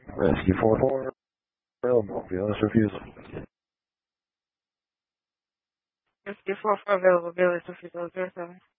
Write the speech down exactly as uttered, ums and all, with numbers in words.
Rescue four four, available, B L S refusal. Rescue four four available, B L S refusal zero seven.